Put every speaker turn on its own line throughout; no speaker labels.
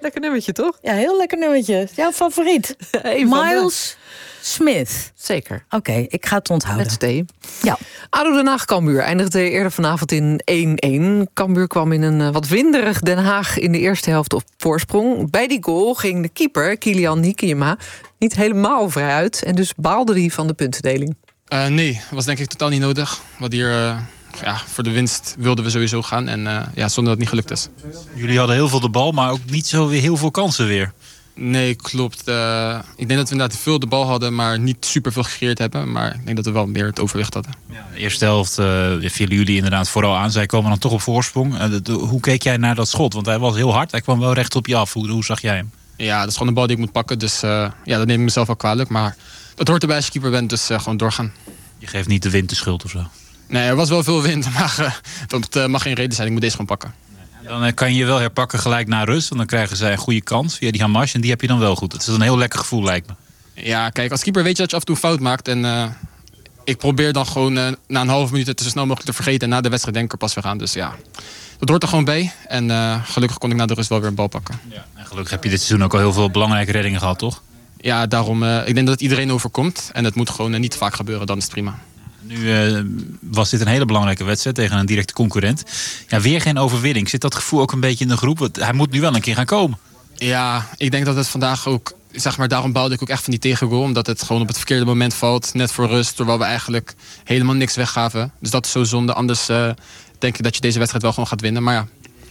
Lekker nummertje, toch?
Ja, heel lekker nummertje. Jouw favoriet? Miles Smith.
Zeker.
Oké, ik ga het onthouden.
Met thee.
Ja.
ADO Den Haag Cambuur eindigde eerder vanavond in 1-1. Cambuur kwam in een wat winderig Den Haag in de eerste helft op voorsprong. Bij die goal ging de keeper, Kylian Hiekema, niet helemaal vrij uit. En dus baalde hij van de puntendeling.
Nee, was denk ik totaal niet nodig. Want hier, voor de winst wilden we sowieso gaan. En zonder dat het niet gelukt is.
Jullie hadden heel veel de bal, maar ook niet zo weer heel veel kansen weer.
Nee, klopt. Ik denk dat we inderdaad veel de bal hadden, maar niet super veel gecreëerd hebben. Maar ik denk dat we wel meer het overwicht hadden.
Ja, de eerste helft vielen jullie inderdaad vooral aan. Zij komen dan toch op voorsprong. Hoe keek jij naar dat schot? Want hij was heel hard. Hij kwam wel recht op je af. Hoe zag jij hem?
Ja, dat is gewoon een bal die ik moet pakken. Dus dat neem ik mezelf wel kwalijk. Maar dat hoort erbij als je keeper bent, dus gewoon doorgaan.
Je geeft niet de wind de schuld of zo?
Nee, er was wel veel wind, maar dat mag geen reden zijn. Ik moet deze gewoon pakken.
Dan kan je je wel herpakken gelijk na rust. Want dan krijgen zij een goede kans via die Hamas. En die heb je dan wel goed. Het is een heel lekker gevoel, lijkt me.
Ja, kijk, als keeper weet je dat je af en toe fout maakt. En ik probeer dan gewoon na een half minuut het zo snel mogelijk te vergeten. En na de wedstrijd denk ik er pas weer aan. Dus ja, dat hoort er gewoon bij. En gelukkig kon ik na de rust wel weer een bal pakken.
Ja, en gelukkig heb je dit seizoen ook al heel veel belangrijke reddingen gehad, toch?
Ja, daarom. Ik denk dat het iedereen overkomt. En het moet gewoon niet te vaak gebeuren, dan is het prima.
Nu was dit een hele belangrijke wedstrijd tegen een directe concurrent. Ja, weer geen overwinning. Zit dat gevoel ook een beetje in de groep? Want hij moet nu wel een keer gaan komen.
Ja, ik denk dat het vandaag ook... Zeg maar, daarom bouwde ik ook echt van die tegengoal. Omdat het gewoon op het verkeerde moment valt. Net voor rust, terwijl we eigenlijk helemaal niks weggaven. Dus dat is zo zonde. Anders denk ik dat je deze wedstrijd wel gewoon gaat winnen. Maar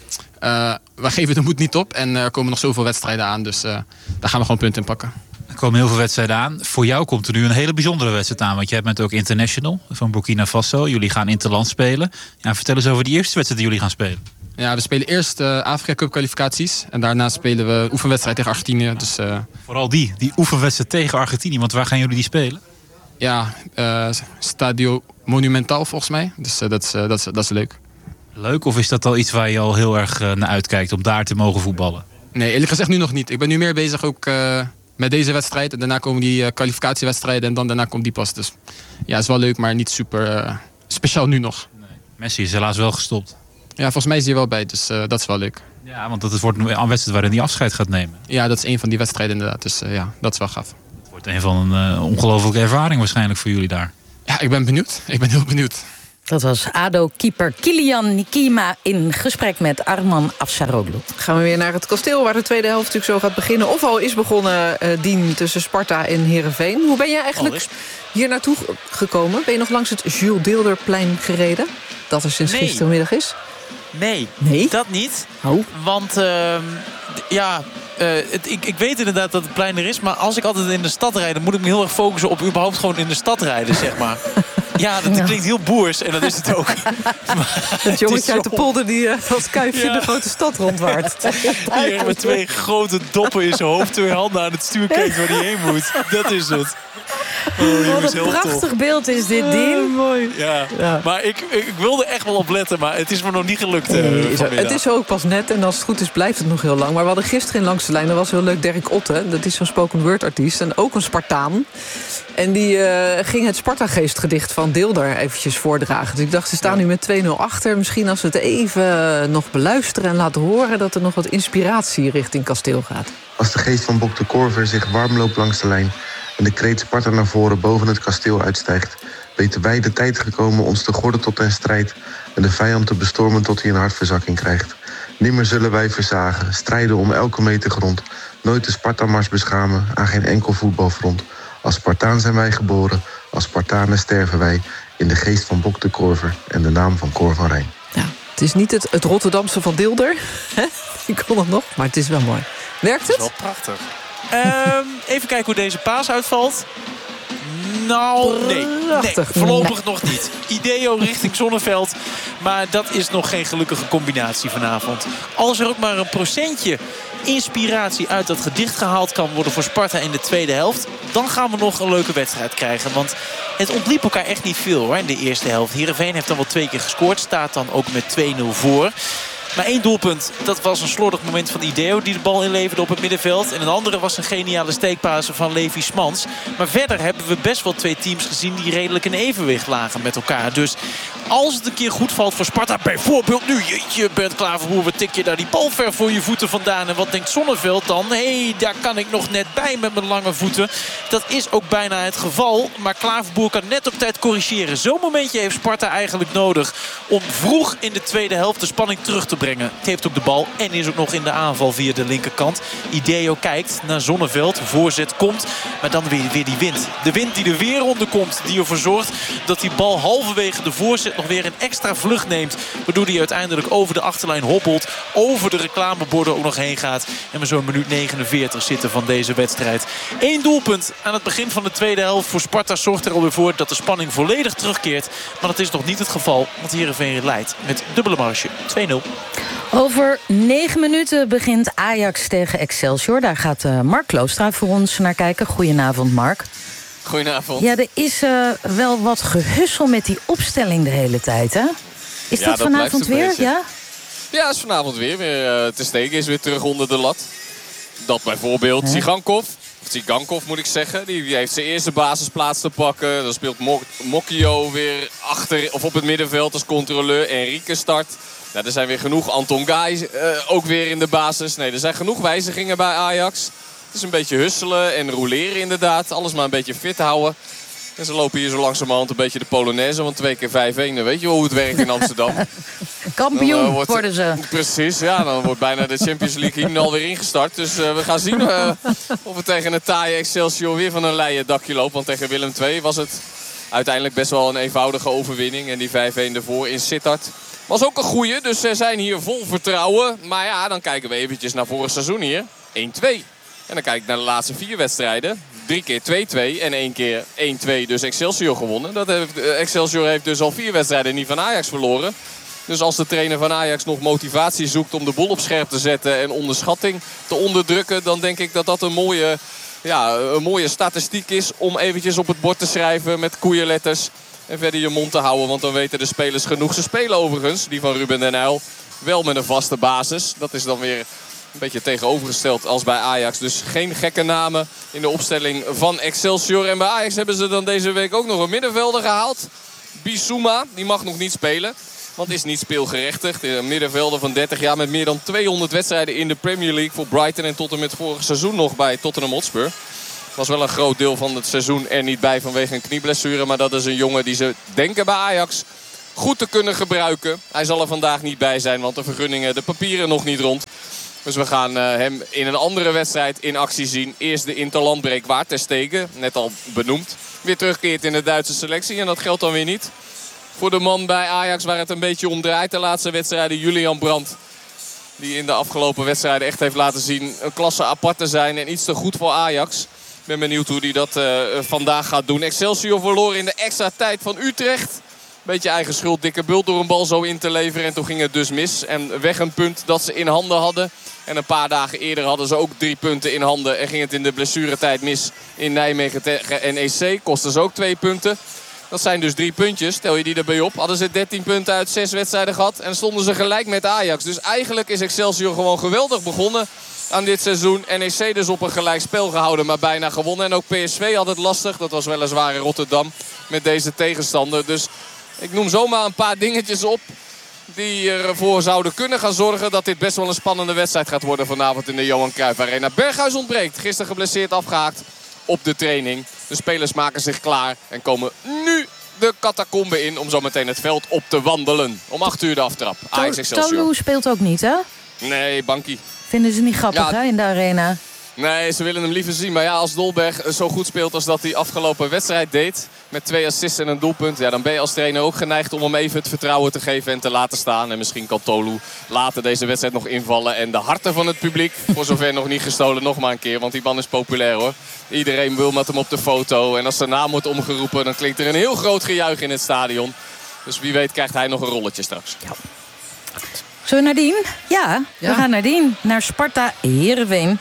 ja, wij geven de moed niet op. En er komen nog zoveel wedstrijden aan. Dus daar gaan we gewoon punten in pakken.
Er komen heel veel wedstrijden aan. Voor jou komt er nu een hele bijzondere wedstrijd aan. Want jij bent ook international van Burkina Faso. Jullie gaan interland spelen. Ja, vertel eens over die eerste wedstrijd die jullie gaan spelen.
Ja, we spelen eerst Afrika Cup kwalificaties. En daarna spelen we oefenwedstrijd tegen Argentinië. Dus,
vooral die oefenwedstrijd tegen Argentinië. Want waar gaan jullie die spelen?
Ja, Stadio Monumental volgens mij. Dus dat is leuk.
Leuk, of is dat al iets waar je al heel erg naar uitkijkt om daar te mogen voetballen?
Nee, eerlijk gezegd nu nog niet. Ik ben nu meer bezig ook met deze wedstrijd. En daarna komen die kwalificatiewedstrijden en dan daarna komt die pas. Dus ja, is wel leuk, maar niet super speciaal nu nog.
Nee. Messi is helaas wel gestopt.
Ja, volgens mij is hij er wel bij, dus dat is wel leuk.
Ja, want dat wordt een wedstrijd waarin hij afscheid gaat nemen.
Ja, dat is een van die wedstrijden inderdaad. Dus ja, dat is wel gaaf.
Het wordt een van een ongelofelijke ervaring waarschijnlijk voor jullie daar.
Ja, ik ben benieuwd. Ik ben heel benieuwd.
Dat was ADO-keeper Kylian Hiekema in gesprek met Arman Afsaroglu.
Gaan we weer naar het kasteel waar de tweede helft natuurlijk zo gaat beginnen. Of al is begonnen, Dien, tussen Sparta en Heerenveen. Hoe ben jij eigenlijk hier naartoe gekomen? Ben je nog langs het Jules Deelderplein gereden? Dat er sinds gistermiddag is?
Nee, dat niet.
Oh.
Want ik weet inderdaad dat het plein er is. Maar als ik altijd in de stad rijd, dan moet ik me heel erg focussen op überhaupt gewoon in de stad rijden, zeg maar. Ja, dat klinkt heel boers en dat is het ook.
Het jongetje uit de polder die als kuifje in de grote stad rondwaart.
Hier met 2 grote doppen in zijn hoofd, 2 handen aan het stuur kijkt waar hij heen moet. Dat is het.
Wat een prachtig beeld is dit, Dien.
Mooi.
Ja. Maar ik wilde echt wel op letten, maar het is me nog niet gelukt.
Het is ook pas net en als het goed is blijft het nog heel lang. Maar we hadden gisteren in Langs de Lijn, dat was heel leuk, Dirk Otte. Dat is zo'n spoken word artiest en ook een Spartaan. En die ging het Sparta-geestgedicht van Deelder eventjes voordragen. Dus ik dacht, ze staan nu met 2-0 achter. Misschien als we het even nog beluisteren en laten horen dat er nog wat inspiratie richting kasteel gaat.
Als de geest van Bok de Korver zich warm loopt langs de lijn en de kreet Sparta naar voren boven het kasteel uitstijgt, weten wij de tijd gekomen ons te gorden tot den strijd en de vijand te bestormen tot hij een hartverzakking krijgt. Nimmer zullen wij versagen, strijden om elke meter grond, nooit de Sparta-mars beschamen aan geen enkel voetbalfront. Als Spartaan zijn wij geboren, als Spartanen sterven wij in de geest van Bok de Korver en de naam van Cor van Rijn.
Ja, het is niet het Rotterdamse van Deelder, die kon het nog, maar het is wel mooi. Werkt het?
Dat is wel prachtig. Even kijken hoe deze paas uitvalt. Nou, nee, voorlopig nog niet. Ideo richting Zonneveld. Maar dat is nog geen gelukkige combinatie vanavond. Als er ook maar een procentje inspiratie uit dat gedicht gehaald kan worden voor Sparta in de tweede helft, dan gaan we nog een leuke wedstrijd krijgen. Want het ontliep elkaar echt niet veel hoor in de eerste helft. Heerenveen heeft dan wel 2 keer gescoord. Staat dan ook met 2-0 voor. Maar 1 doelpunt, dat was een slordig moment van Ideo die de bal inleverde op het middenveld. En een andere was een geniale steekpasse van Levi Smans. Maar verder hebben we best wel 2 teams gezien die redelijk in evenwicht lagen met elkaar. Dus als het een keer goed valt voor Sparta, bijvoorbeeld nu, jeetje Bernd Klaverboer, wat tik je daar die bal ver voor je voeten vandaan. En wat denkt Zonneveld dan? Hé, daar kan ik nog net bij met mijn lange voeten. Dat is ook bijna het geval. Maar Klaverboer kan net op tijd corrigeren. Zo'n momentje heeft Sparta eigenlijk nodig om vroeg in de tweede helft de spanning terug te brengen. Het heeft ook de bal en is ook nog in de aanval via de linkerkant. Ideo kijkt naar Zonneveld. Voorzet komt, maar dan weer die wind. De wind die er weer onder komt, die ervoor zorgt dat die bal halverwege de voorzet nog weer een extra vlucht neemt. Waardoor hij uiteindelijk over de achterlijn hoppelt. Over de reclameborden ook nog heen gaat. En we zo'n minuut 49 zitten van deze wedstrijd. 1 doelpunt aan het begin van de tweede helft voor Sparta zorgt er alweer voor dat de spanning volledig terugkeert. Maar dat is nog niet het geval, want Heerenveen leidt met dubbele marge 2-0.
Over 9 minuten begint Ajax tegen Excelsior. Daar gaat Mark Kloostra voor ons naar kijken. Goedenavond, Mark.
Goedenavond.
Ja, er is wel wat gehussel met die opstelling de hele tijd, hè? Is dat vanavond weer?
Ja, is vanavond weer. Ter Stegen is weer terug onder de lat. Dat bijvoorbeeld Tsigankov moet ik zeggen. Die heeft zijn eerste basisplaats te pakken. Dan speelt Mokio weer achter of op het middenveld als controleur. Enrique start. Ja, er zijn weer genoeg. Anton Gaay ook weer in de basis. Nee, er zijn genoeg wijzigingen bij Ajax. Het is een beetje husselen en roleren inderdaad. Alles maar een beetje fit houden. En ze lopen hier zo langzamerhand een beetje de Polonaise. Want 2 keer 5-1, dan weet je wel hoe het werkt in Amsterdam.
Kampioen worden ze.
Precies, ja. Dan wordt bijna de Champions League hier alweer ingestart. Dus we gaan zien of we tegen een taaie Excelsior weer van een leien dakje lopen. Want tegen Willem II was het uiteindelijk best wel een eenvoudige overwinning. En die 5-1 ervoor in Sittard was ook een goeie. Dus ze zijn hier vol vertrouwen. Maar ja, dan kijken we eventjes naar vorig seizoen hier. 1-2. En dan kijk ik naar de laatste 4 wedstrijden. 3 keer 2-2 en 1 keer 1-2. Dus Excelsior gewonnen. Excelsior heeft dus al 4 wedstrijden niet van Ajax verloren. Dus als de trainer van Ajax nog motivatie zoekt om de boel op scherp te zetten en onderschatting te onderdrukken, dan denk ik dat dat een mooie statistiek is om eventjes op het bord te schrijven met koeienletters. En verder je mond te houden, want dan weten de spelers genoeg. Ze spelen overigens, die van Ruben den Uyl, wel met een vaste basis. Dat is dan weer een beetje tegenovergesteld als bij Ajax. Dus geen gekke namen in de opstelling van Excelsior. En bij Ajax hebben ze dan deze week ook nog een middenvelder gehaald. Bissouma, die mag nog niet spelen. Want is niet speelgerechtigd. Een middenvelder van 30 jaar met meer dan 200 wedstrijden in de Premier League voor Brighton. En tot en met vorig seizoen nog bij Tottenham Hotspur. Was wel een groot deel van het seizoen er niet bij vanwege een knieblessure. Maar dat is een jongen die ze denken bij Ajax goed te kunnen gebruiken. Hij zal er vandaag niet bij zijn, want de vergunningen, de papieren nog niet rond. Dus we gaan hem in een andere wedstrijd in actie zien. Eerst de interlandbreek waar Ter Stegen, net al benoemd, weer terugkeert in de Duitse selectie. En dat geldt dan weer niet voor de man bij Ajax waar het een beetje om draait. De laatste wedstrijden, Julian Brandt. Die in de afgelopen wedstrijden echt heeft laten zien een klasse apart te zijn. En iets te goed voor Ajax. Ik ben benieuwd hoe hij dat vandaag gaat doen. Excelsior verloor in de extra tijd van Utrecht. Beetje eigen schuld, dikke bult door een bal zo in te leveren. En toen ging het dus mis. En weg een punt dat ze in handen hadden. En een paar dagen eerder hadden ze ook 3 punten in handen. En ging het in de blessuretijd mis in Nijmegen tegen NEC. Kostte ze ook 2 punten. Dat zijn dus 3 puntjes. Stel je die erbij op. Hadden ze 13 punten uit 6 wedstrijden gehad. En stonden ze gelijk met Ajax. Dus eigenlijk is Excelsior gewoon geweldig begonnen aan dit seizoen. NEC dus op een gelijk spel gehouden, maar bijna gewonnen. En ook PSV had het lastig. Dat was weliswaar in Rotterdam met deze tegenstander. Dus ik noem zomaar een paar dingetjes op die ervoor zouden kunnen gaan zorgen dat dit best wel een spannende wedstrijd gaat worden vanavond in de Johan Cruijff Arena. Berghuis ontbreekt. Gisteren geblesseerd afgehaakt op de training. De spelers maken zich klaar en komen nu de catacombe in om zo meteen het veld op te wandelen. Om 8 uur de aftrap. Ajax Excelsior.
Tolu speelt ook niet, hè?
Nee, Bankie.
Vinden ze niet grappig, hè, in de arena?
Nee, ze willen hem liever zien. Maar ja, als Dolberg zo goed speelt als dat hij afgelopen wedstrijd deed, met 2 assists en een doelpunt, ja, dan ben je als trainer ook geneigd om hem even het vertrouwen te geven en te laten staan. En misschien kan Tolu later deze wedstrijd nog invallen. En de harten van het publiek, voor zover nog niet gestolen, nog maar een keer. Want die man is populair, hoor. Iedereen wil met hem op de foto. En als zijn naam wordt omgeroepen, dan klinkt er een heel groot gejuich in het stadion. Dus wie weet krijgt hij nog een rolletje straks.
Ja. Zullen we naar Dien? Ja, we gaan naar Dien. Naar Sparta Heerenveen.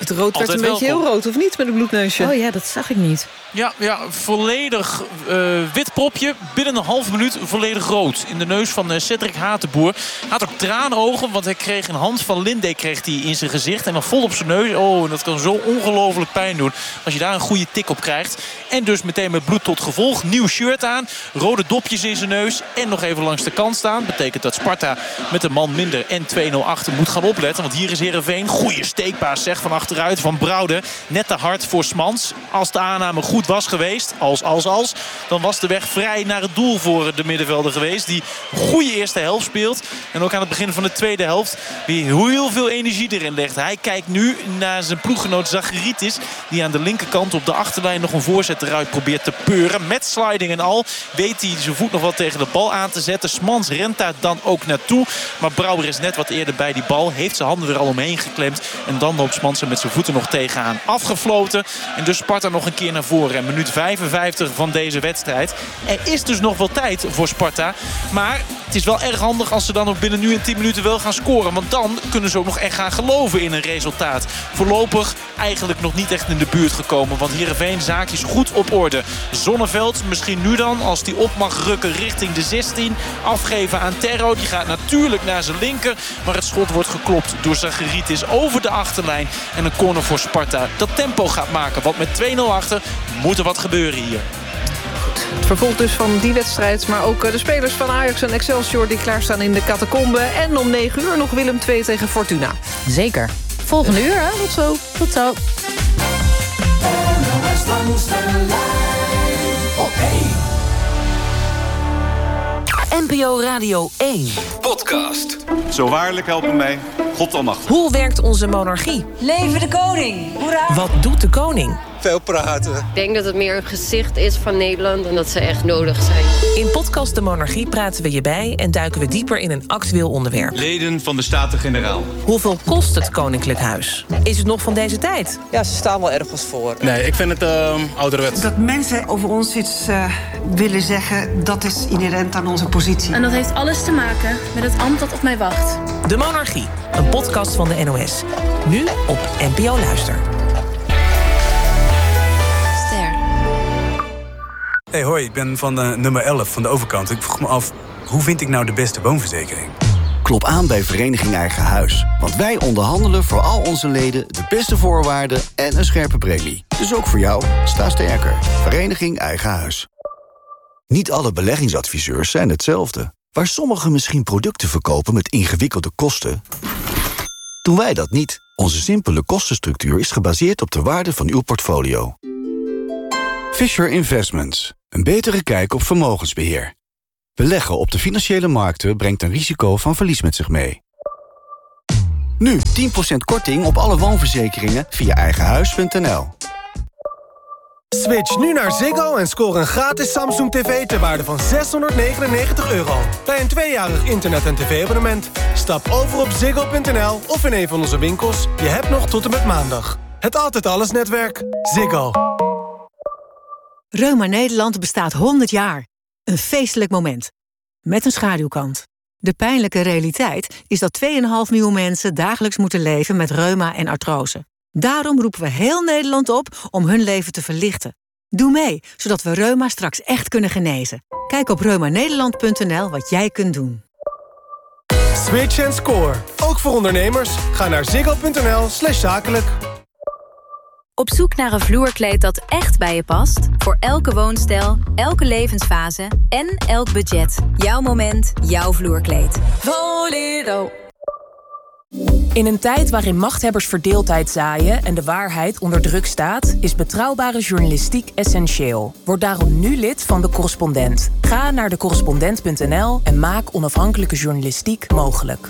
Het rood werd een beetje heel rood, of niet, met een bloedneusje?
Oh ja, dat zag ik niet.
Ja, volledig wit propje. Binnen een half minuut volledig rood. In de neus van Cedric Hatenboer. Hij had ook traanogen, want hij kreeg een hand van Linde in zijn gezicht. En dan vol op zijn neus. Oh, en dat kan zo ongelooflijk pijn doen als je daar een goede tik op krijgt. En dus meteen met bloed tot gevolg. Nieuw shirt aan, rode dopjes in zijn neus. En nog even langs de kant staan. Betekent dat Sparta met een man minder en 2-0 achter moet gaan opletten. Want hier is Heerenveen. Goeie steekpaas zeg van achteruit van Brouwde. Net te hard voor Smans. Als de aanname goed was geweest, dan was de weg vrij naar het doel voor de middenvelder geweest. Die een goede eerste helft speelt. En ook aan het begin van de tweede helft weer heel veel energie erin legt. Hij kijkt nu naar zijn ploeggenoot Zacharitis. Die aan de linkerkant op de achterlijn nog een voorzet eruit probeert te peuren. Met sliding en al weet hij zijn voet nog wel tegen de bal aan te zetten. Smans rent daar dan ook naartoe. Maar Brouwer is net wat eerder bij die bal. Heeft zijn handen er al omheen geklemd. En dan loopt Smans er met zijn voeten nog tegenaan. Afgefloten. En dus Sparta nog een keer naar voren. En minuut 55 van deze wedstrijd. Er is dus nog wel tijd voor Sparta. Maar het is wel erg handig als ze dan ook binnen nu en 10 minuten wel gaan scoren. Want dan kunnen ze ook nog echt gaan geloven in een resultaat. Voorlopig eigenlijk nog niet echt in de buurt gekomen. Want Heerenveen zaakjes goed op orde. Zonneveld misschien nu dan als die op mag rukken richting de 16. Afgeven aan Terro. Die gaat natuurlijk naar zijn linker. Maar het schot wordt geklopt door Zacharitis over de achterlijn. En een corner voor Sparta dat tempo gaat maken. Want met 2-0 achter moet er wat gebeuren hier.
Het vervolg dus van die wedstrijd, maar ook de spelers van Ajax en Excelsior die klaarstaan in de catacombe. En om 9 uur nog Willem II tegen Fortuna.
Zeker. Volgende uur, hè? Tot zo. Tot zo.
NPO Radio 1.
Podcast. Zo waarlijk helpen mij, God almachtig.
Hoe werkt onze monarchie?
Leven de koning! Hoera!
Wat doet de koning?
Veel praten.
Ik denk dat het meer een gezicht is van Nederland en dat ze echt nodig zijn.
In podcast De Monarchie praten we je bij en duiken we dieper in een actueel onderwerp.
Leden van de Staten-Generaal.
Hoeveel kost het Koninklijk Huis? Is het nog van deze tijd?
Ja, ze staan wel ergens voor.
Nee, ik vind het ouderwets.
Dat mensen over ons iets willen zeggen, dat is inherent aan onze positie.
En dat heeft alles te maken met het ambt dat op mij wacht.
De Monarchie, een podcast van de NOS. Nu op NPO Luister.
Hey, hoi, ik ben van nummer 11 van de overkant. Ik vroeg me af, hoe vind ik nou de beste woonverzekering?
Klop aan bij Vereniging Eigen Huis. Want wij onderhandelen voor al onze leden de beste voorwaarden en een scherpe premie. Dus ook voor jou, sta sterker. Vereniging Eigen Huis. Niet alle beleggingsadviseurs zijn hetzelfde. Waar sommigen misschien producten verkopen met ingewikkelde kosten, doen wij dat niet. Onze simpele kostenstructuur is gebaseerd op de waarde van uw portfolio. Fisher Investments. Een betere kijk op vermogensbeheer. Beleggen op de financiële markten brengt een risico van verlies met zich mee. Nu 10% korting op alle woonverzekeringen via eigenhuis.nl.
Switch nu naar Ziggo en score een gratis Samsung TV ter waarde van €699. Bij een 2-jarig internet- en tv-abonnement. Stap over op ziggo.nl of in een van onze winkels. Je hebt nog tot en met maandag. Het Altijd Alles netwerk. Ziggo.
Reuma Nederland bestaat 100 jaar. Een feestelijk moment. Met een schaduwkant. De pijnlijke realiteit is dat 2,5 miljoen mensen dagelijks moeten leven met reuma en artrose. Daarom roepen we heel Nederland op om hun leven te verlichten. Doe mee, zodat we reuma straks echt kunnen genezen. Kijk op reumanederland.nl wat jij kunt doen.
Switch en score. Ook voor ondernemers. Ga naar ziggo.nl/zakelijk.
Op zoek naar een vloerkleed dat echt bij je past? Voor elke woonstijl, elke levensfase en elk budget. Jouw moment, jouw vloerkleed.
Voledo. In een tijd waarin machthebbers verdeeldheid zaaien en de waarheid onder druk staat, is betrouwbare journalistiek essentieel. Word daarom nu lid van De Correspondent. Ga naar decorrespondent.nl en maak onafhankelijke journalistiek mogelijk.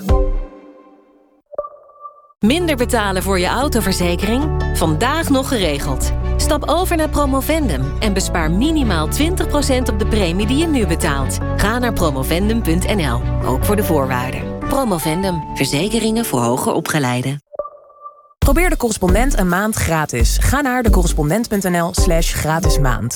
Minder betalen voor je autoverzekering? Vandaag nog geregeld. Stap over naar Promovendum en bespaar minimaal 20% op de premie die je nu betaalt. Ga naar promovendum.nl, ook voor de voorwaarden. Promovendum, verzekeringen voor hoger opgeleiden.
Probeer De Correspondent een maand gratis. Ga naar decorrespondent.nl/gratis maand.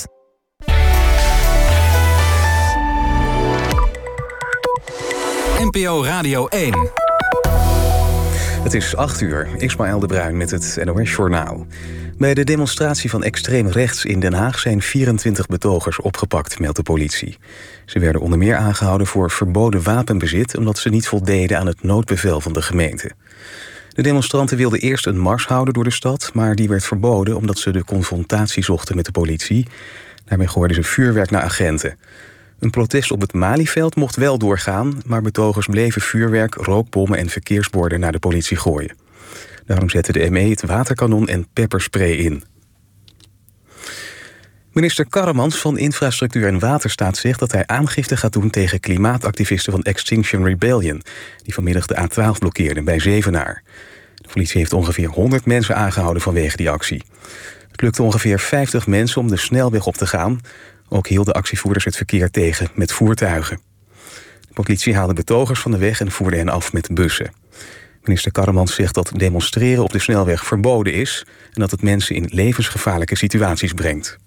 NPO Radio 1.
Het is 8:00. Ismaël de Bruin met het NOS-journaal. Bij de demonstratie van extreem rechts in Den Haag zijn 24 betogers opgepakt, meldt de politie. Ze werden onder meer aangehouden voor verboden wapenbezit, omdat ze niet voldeden aan het noodbevel van de gemeente. De demonstranten wilden eerst een mars houden door de stad, maar die werd verboden omdat ze de confrontatie zochten met de politie. Daarmee gooiden ze vuurwerk naar agenten. Een protest op het Malieveld mocht wel doorgaan, maar betogers bleven vuurwerk, rookbommen en verkeersborden naar de politie gooien. Daarom zette de ME het waterkanon en pepperspray in. Minister Karremans van Infrastructuur en Waterstaat zegt dat hij aangifte gaat doen tegen klimaatactivisten van Extinction Rebellion, die vanmiddag de A12 blokkeerden bij Zevenaar. De politie heeft ongeveer 100 mensen aangehouden vanwege die actie. Het lukte ongeveer 50 mensen om de snelweg op te gaan. Ook hielden actievoerders het verkeer tegen met voertuigen. De politie haalde betogers van de weg en voerde hen af met bussen. Minister Karremans zegt dat demonstreren op de snelweg verboden is en dat het mensen in levensgevaarlijke situaties brengt.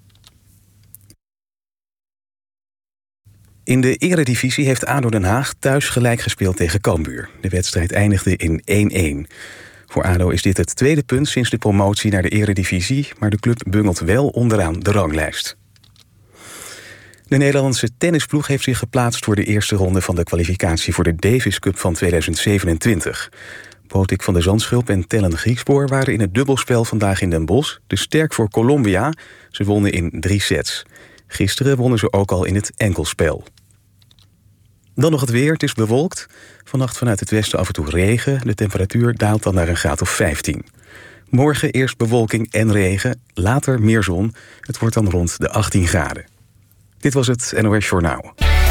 In de Eredivisie heeft ADO Den Haag thuis gelijk gespeeld tegen Cambuur. De wedstrijd eindigde in 1-1. Voor ADO is dit het tweede punt sinds de promotie naar de Eredivisie, maar de club bungelt wel onderaan de ranglijst. De Nederlandse tennisploeg heeft zich geplaatst voor de eerste ronde van de kwalificatie voor de Davis Cup van 2027. Botik van der Zandschulp en Tellen Griekspoor waren in het dubbelspel vandaag in Den Bosch te sterk voor Colombia. Ze wonnen in 3 sets. Gisteren wonnen ze ook al in het enkelspel. Dan nog het weer. Het is bewolkt. Vannacht vanuit het westen af en toe regen. De temperatuur daalt dan naar een graad of 15. Morgen eerst bewolking en regen. Later meer zon. Het wordt dan rond de 18 graden. Dit was het NOS Journaal.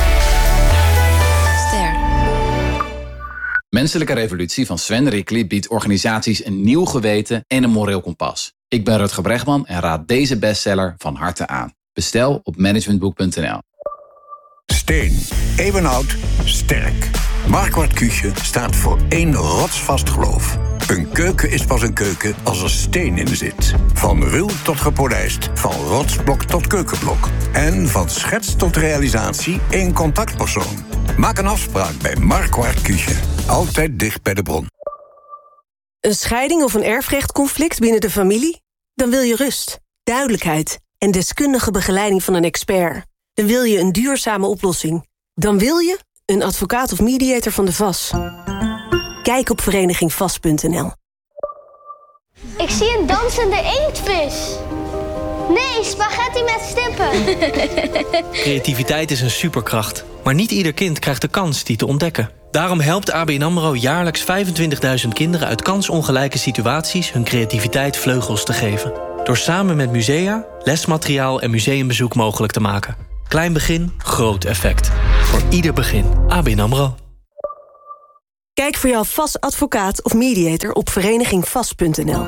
Menselijke Revolutie van Sven Rickli biedt organisaties een nieuw geweten en een moreel kompas. Ik ben Rutger Bregman en raad deze bestseller van harte aan. Bestel op managementboek.nl.
Steen. Eeuwenoud. Sterk. Marquardt Küche staat voor 1 rotsvast geloof. Een keuken is pas een keuken als er steen in zit. Van ruw tot gepolijst, van rotsblok tot keukenblok. En van schets tot realisatie 1 contactpersoon. Maak een afspraak bij Marquardt Küche. Altijd dicht bij de bron.
Een scheiding of een erfrechtconflict binnen de familie? Dan wil je rust, duidelijkheid en deskundige begeleiding van een expert. Dan wil je een duurzame oplossing. Dan wil je een advocaat of mediator van de VAS. Kijk op verenigingvas.nl.
Ik zie een dansende inktvis. Nee, spaghetti met stippen.
Creativiteit is een superkracht. Maar niet ieder kind krijgt de kans die te ontdekken. Daarom helpt ABN AMRO jaarlijks 25.000 kinderen uit kansongelijke situaties hun creativiteit vleugels te geven. Door samen met musea, lesmateriaal en museumbezoek mogelijk te maken. Klein begin, groot effect. Voor ieder begin. ABN AMRO.
Kijk voor jouw VAS advocaat of mediator op verenigingvas.nl.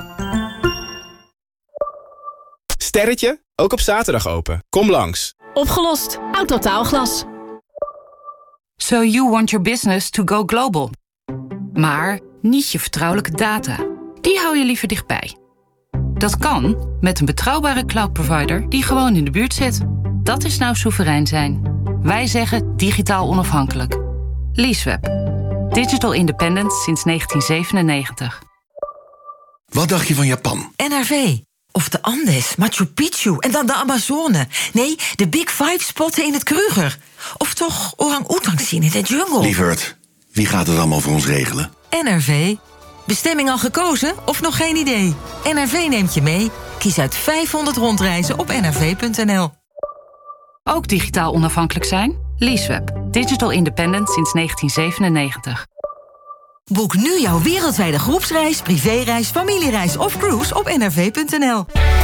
Sterretje, ook op zaterdag open. Kom langs.
Opgelost. Autotaalglas. So you want your business to go global. Maar niet je vertrouwelijke data. Die hou je liever dichtbij. Dat kan met een betrouwbare cloud provider die gewoon in de buurt zit. Dat is nou soeverein zijn. Wij zeggen digitaal onafhankelijk. Leaseweb. Digital independent sinds 1997.
Wat dacht je van Japan?
NRV. Of de Andes, Machu Picchu en dan de Amazone. Nee, de Big Five spotten in het Kruger. Of toch orang-oetang zien in de jungle.
Lieverd, wie gaat het allemaal voor ons regelen?
NRV. Bestemming al gekozen of nog geen idee? NRV neemt je mee. Kies uit 500 rondreizen op nrv.nl.
Ook digitaal onafhankelijk zijn? Leaseweb. Digital independent sinds 1997.
Boek nu jouw wereldwijde groepsreis, privéreis, familiereis of cruise op nrv.nl.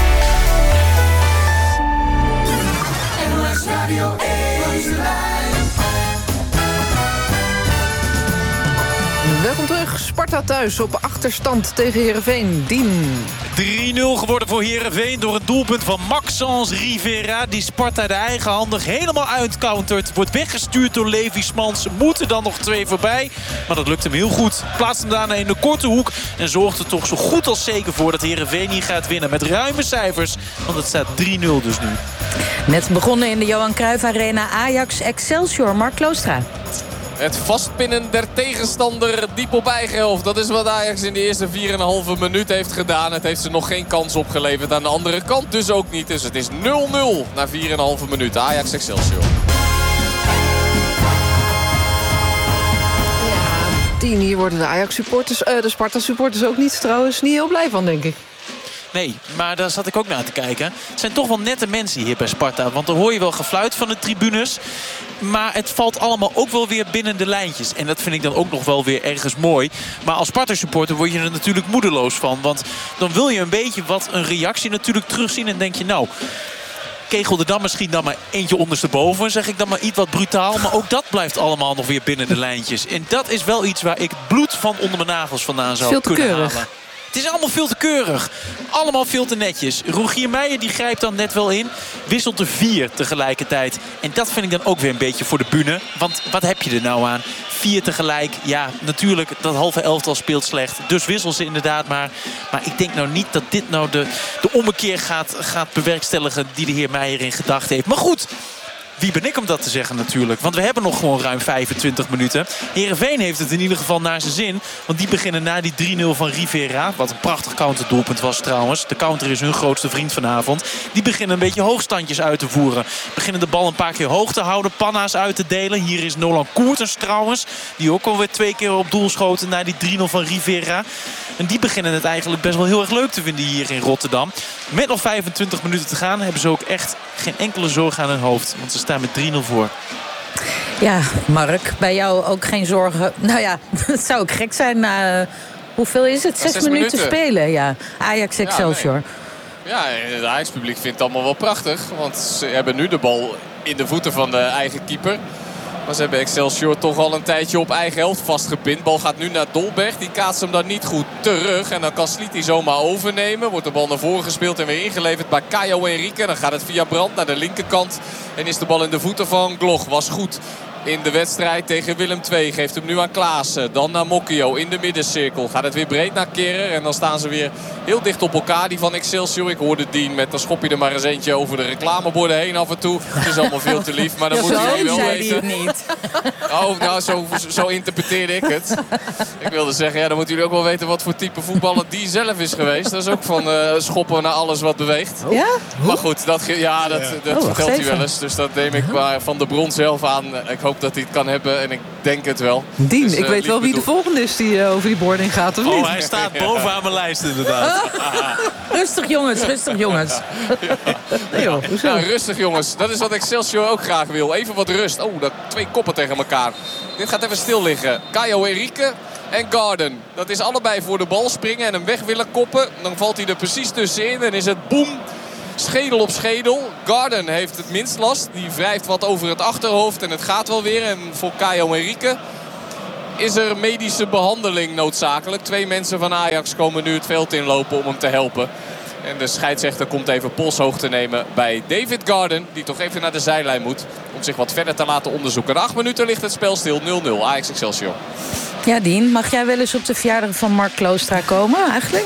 Welkom terug. Sparta thuis op achterstand tegen Heerenveen. Dien.
3-0 geworden voor Heerenveen door het doelpunt van Maxence Rivera. Die Sparta de eigenhandig helemaal uitcountert. Wordt weggestuurd door Levi Smans. Moeten dan nog 2 voorbij. Maar dat lukt hem heel goed. Plaatst hem daarna in de korte hoek. En zorgt er toch zo goed als zeker voor dat Heerenveen hier gaat winnen. Met ruime cijfers. Want het staat 3-0 dus nu.
Net begonnen in de Johan Cruijff Arena Ajax Excelsior. Mark Kloostra.
Het vastpinnen der tegenstander diep op eigen helft. Dat is wat Ajax in de eerste 4,5 minuut heeft gedaan. Het heeft ze nog geen kans opgeleverd. Aan de andere kant dus ook niet. Dus het is 0-0 na 4,5 minuut. Ajax Excelsior.
Hier worden de Ajax-supporters, de Sparta-supporters ook niet heel blij van, denk ik.
Nee, maar daar zat ik ook naar te kijken. Het zijn toch wel nette mensen hier bij Sparta. Want dan hoor je wel gefluit van de tribunes. Maar het valt allemaal ook wel weer binnen de lijntjes. En dat vind ik dan ook nog wel weer ergens mooi. Maar als Sparta-supporter word je er natuurlijk moedeloos van. Want dan wil je een beetje een reactie natuurlijk terugzien. En denk je, nou, kegel er dan misschien dan maar eentje ondersteboven. Zeg ik dan maar iets wat brutaal. Maar ook dat blijft allemaal nog weer binnen de lijntjes. En dat is wel iets waar ik het bloed van onder mijn nagels vandaan zou kunnen halen. Het is allemaal veel te keurig. Allemaal veel te netjes. Rogier Meijer die grijpt dan net wel in. Wisselt er 4 tegelijkertijd. En dat vind ik dan ook weer een beetje voor de bühne. Want wat heb je er nou aan? 4 tegelijk. Ja, natuurlijk, dat halve elftal speelt slecht. Dus wissel ze inderdaad maar. Maar ik denk nou niet dat dit nou de ommekeer gaat bewerkstelligen die de heer Meijer in gedachten heeft. Maar goed, wie ben ik om dat te zeggen natuurlijk? Want we hebben nog gewoon ruim 25 minuten. Heerenveen heeft het in ieder geval naar zijn zin. Want die beginnen na die 3-0 van Rivera. Wat een prachtig counterdoelpunt was trouwens. De counter is hun grootste vriend vanavond. Die beginnen een beetje hoogstandjes uit te voeren. Beginnen de bal een paar keer hoog te houden. Panna's uit te delen. Hier is Nolan Koertens trouwens. Die ook alweer 2 keer op doel schoten na die 3-0 van Rivera. En die beginnen het eigenlijk best wel heel erg leuk te vinden hier in Rotterdam. Met nog 25 minuten te gaan hebben ze ook echt geen enkele zorg aan hun hoofd. Want ze staan met 3-0 voor.
Ja, Mark, bij jou ook geen zorgen. Nou ja, het zou ook gek zijn na... hoeveel is het? 6 minuten spelen, ja. Ajax Excelsior.
Ja, het Ajax-publiek vindt het allemaal wel prachtig. Want ze hebben nu de bal in de voeten van de eigen keeper. Maar ze hebben Excelsior toch al een tijdje op eigen helft vastgepind. Bal gaat nu naar Dolberg. Die kaatst hem dan niet goed terug. En dan kan Sliti zomaar overnemen. Wordt de bal naar voren gespeeld en weer ingeleverd bij Caio Henrique. Dan gaat het via Brandt naar de linkerkant. En is de bal in de voeten van Gloch. Was goed in de wedstrijd tegen Willem II. Geeft hem nu aan Klaassen. Dan naar Mokio in de middencirkel. Gaat het weer breed naar Kerrer. En dan staan ze weer heel dicht op elkaar. Die van Excelsior. Ik hoorde Dien met dan schop je er maar eens eentje over de reclameborden heen af en toe. Het is allemaal veel te lief. Maar dan moeten jullie wel weten. Niet. Oh, nou zo interpreteerde ik het. Ik wilde zeggen, ja, dan moeten jullie ook wel weten wat voor type voetballer die zelf is geweest. Dat is ook van schoppen naar alles wat beweegt. Ja? Maar goed, dat vertelt hij wel eens. Dus dat neem ik maar van de bron zelf aan. Ik hoop dat hij het kan hebben en ik denk het wel.
Dien,
dus,
ik weet wel wie de volgende is die over die boarding gaat, of niet?
Oh, hij staat bovenaan mijn lijst inderdaad.
Rustig jongens, rustig jongens.
Ja, rustig jongens. Dat is wat Excelsior ook graag wil. Even wat rust. Oh, dat 2 koppen tegen elkaar. Dit gaat even stil liggen. Caio Henrique en Garden. Dat is allebei voor de bal springen en hem weg willen koppen. Dan valt hij er precies tussenin en is het boem. Schedel op schedel. Garden heeft het minst last. Die wrijft wat over het achterhoofd en het gaat wel weer. En voor Caio Henrique is er medische behandeling noodzakelijk. 2 mensen van Ajax komen nu het veld inlopen om hem te helpen. En de scheidsrechter komt even polshoogte nemen bij David Garden. Die toch even naar de zijlijn moet om zich wat verder te laten onderzoeken. Na 8 minuten ligt het spel stil. 0-0 Ajax Excelsior.
Ja, Dien, mag jij wel eens op de verjaardag van Mark Kloostra komen eigenlijk?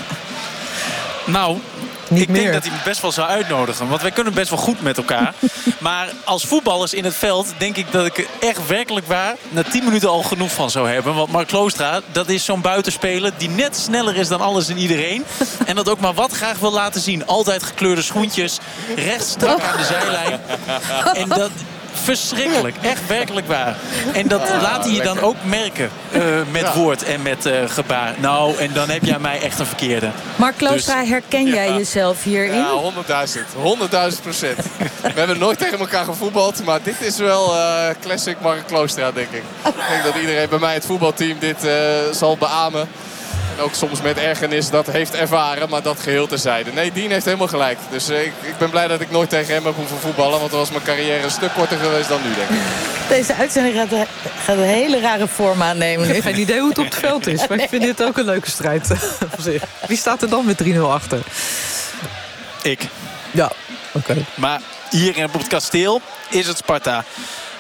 Nou, ik denk dat hij me best wel zou uitnodigen. Want wij kunnen best wel goed met elkaar. Maar als voetballers in het veld denk ik dat ik er echt werkelijk waar na 10 minuten al genoeg van zou hebben. Want Mark Kloostra, dat is zo'n buitenspeler die net sneller is dan alles en iedereen. En dat ook maar wat graag wil laten zien. Altijd gekleurde schoentjes, rechts strak aan de zijlijn. En dat... verschrikkelijk, echt werkelijk waar. En dat laat hij je dan ook merken met woord en met gebaar. Nou, en dan heb jij mij echt een verkeerde.
Mark Kloostra, herken jij jezelf hierin?
Ja, 100.000%. We hebben nooit tegen elkaar gevoetbald, maar dit is wel classic Mark Kloostra, denk ik. Ik denk dat iedereen bij mij het voetbalteam dit zal beamen. En ook soms met ergernis dat heeft ervaren, maar dat geheel terzijde. Nee, Dien heeft helemaal gelijk. Dus ik ben blij dat ik nooit tegen hem heb hoeven voetballen. Want dan was mijn carrière een stuk korter geweest dan nu, denk ik.
Deze uitzending gaat een hele rare vorm aannemen.
Ik heb geen idee hoe het op het veld is. Maar ik vind dit ook een leuke strijd voor zich. Wie staat er dan met 3-0 achter?
Ik.
Ja, oké.
Maar hier op het kasteel is het Sparta.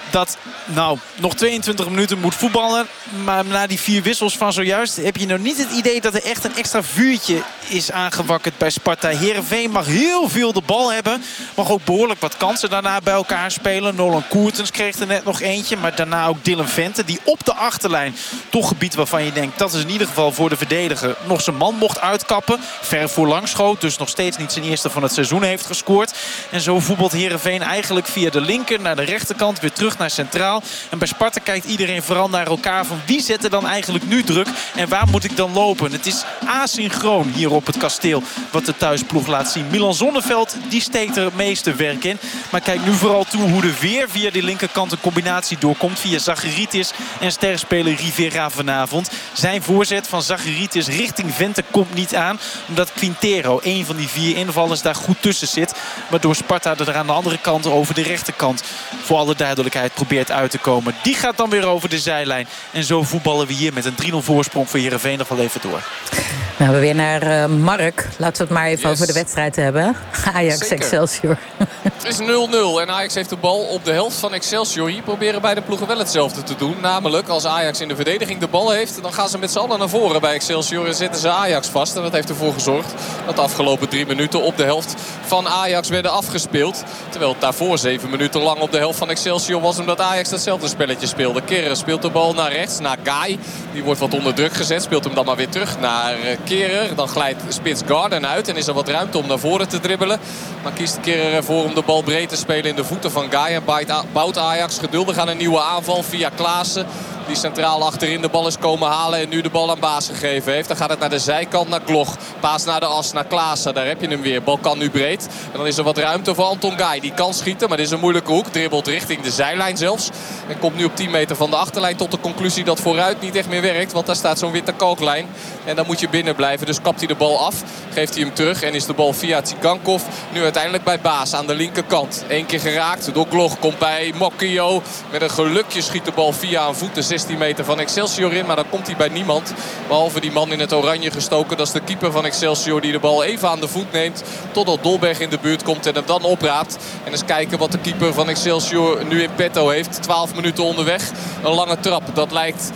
dat nog 22 minuten moet voetballen. Maar na die 4 wissels van zojuist heb je nou niet het idee dat er echt een extra vuurtje is aangewakkerd bij Sparta. Heerenveen mag heel veel de bal hebben. Mag ook behoorlijk wat kansen daarna bij elkaar spelen. Nolan Koertens kreeg er net nog eentje. Maar daarna ook Dylan Vente. Die op de achterlijn, toch gebied waarvan je denkt, dat is in ieder geval voor de verdediger, nog zijn man mocht uitkappen. Ver voorlang schoot. Dus nog steeds niet zijn eerste van het seizoen heeft gescoord. En zo voetbalt Heerenveen eigenlijk via de linker naar de rechterkant. Weer terug naar centraal. En bij Sparta kijkt iedereen vooral naar elkaar. Van wie zet er dan eigenlijk nu druk? En waar moet ik dan lopen? Het is asynchroon hier op het kasteel wat de thuisploeg laat zien. Milan Zonneveld, die steekt er het meeste werk in. Maar kijk nu vooral toe hoe er weer via de linkerkant een combinatie doorkomt. Via Zacharitis en sterspeler Rivera vanavond. Zijn voorzet van Zacharitis richting Vente komt niet aan. Omdat Quintero, een van die 4 invallers, daar goed tussen zit. Waardoor Sparta er aan de andere kant over de rechterkant voor alle duidelijkheid probeert uit te komen. Die gaat dan weer over de zijlijn. En zo voetballen we hier met een 3-0 voorsprong voor Heerenveen nog wel even door.
Nou, we weer naar Mark. Laten we het maar even over de wedstrijd hebben. Ajax Excelsior.
Het is 0-0 en Ajax heeft de bal op de helft van Excelsior. Hier proberen beide ploegen wel hetzelfde te doen. Namelijk, als Ajax in de verdediging de bal heeft, dan gaan ze met z'n allen naar voren bij Excelsior en zetten ze Ajax vast. En dat heeft ervoor gezorgd dat de afgelopen 3 minuten op de helft van Ajax werden afgespeeld. Terwijl het daarvoor 7 minuten lang op de helft van Excelsior was, omdat Ajax datzelfde spelletje speelde. Keren speelt de bal naar rechts, naar Guy. Die wordt wat onder druk gezet, speelt hem dan maar weer terug naar Keren. Dan glijdt spits Garden uit en is er wat ruimte om naar voren te dribbelen. Dan kiest Keren ervoor om de bal breed te spelen in de voeten van Guy. En bouwt Ajax geduldig aan een nieuwe aanval via Klaassen. Die centraal achterin de bal is komen halen en nu de bal aan Baas gegeven heeft. Dan gaat het naar de zijkant, naar Gloch. Paas naar de as, naar Klaassen. Daar heb je hem weer. Bal kan nu breed. En dan is er wat ruimte voor Anton Guy. Die kan schieten, maar dit is een moeilijke hoek. Dribbelt richting de zijlijn zelfs. En komt nu op 10 meter van de achterlijn tot de conclusie dat vooruit niet echt meer werkt. Want daar staat zo'n witte kooklijn. En dan moet je binnen blijven. Dus kapt hij de bal af. Geeft hij hem terug. En is de bal via Tsigankov nu uiteindelijk bij Baas aan de linkerkant. 1 keer geraakt door Gloch. Komt bij Mokio. Met een gelukje schiet de bal via een voet de 16 meter van Excelsior in. Maar dan komt hij bij niemand. Behalve die man in het oranje gestoken. Dat is de keeper van Excelsior die de bal even aan de voet neemt. Totdat Dolberg in de buurt komt en hem dan opraapt. En eens kijken wat de keeper van Excelsior nu in petto heeft. 12 minuten onderweg. Een lange trap. Dat lijkt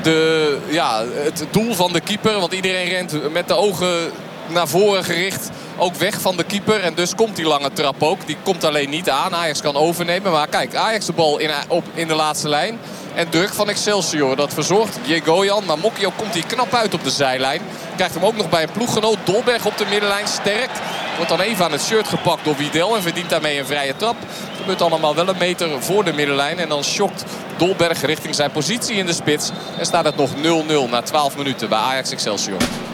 het doel van de keeper. Want iedereen rent met de ogen naar voren gericht. Ook weg van de keeper. En dus komt die lange trap ook. Die komt alleen niet aan. Ajax kan overnemen. Maar kijk, Ajax de bal in de laatste lijn. En druk van Excelsior. Dat verzorgt Jegoyan. Maar Mokio komt hier knap uit op de zijlijn. Krijgt hem ook nog bij een ploeggenoot. Dolberg op de middenlijn. Sterk. Wordt dan even aan het shirt gepakt door Widel. En verdient daarmee een vrije trap. Het gebeurt allemaal wel een meter voor de middenlijn. En dan schokt Dolberg richting zijn positie in de spits. En staat het nog 0-0 na 12 minuten bij Ajax Excelsior.